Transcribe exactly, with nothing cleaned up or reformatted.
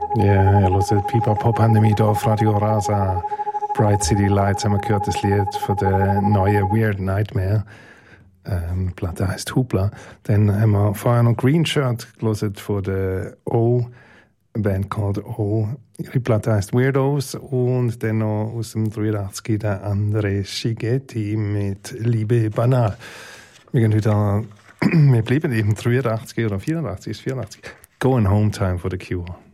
Ja, yeah, ihr hört Pipa Pop Pandemie hier auf Radio Rasa. Bright City Lights haben wir gehört, das Lied von der neuen Weird Nightmare. Ähm, die Platte heisst Hoopla. Dann haben wir vorher noch Green Shirt gehört von der O, eine Band called O. Ihre Platte heisst Weirdos. Und dann noch aus dem dreiundachtziger der André Shigetti mit Liebe Banal. Wir gehen wieder, wir bleiben im dreiundachtziger oder vierundachtzig, ist vierundachtzig. Going Home Time for the Cure.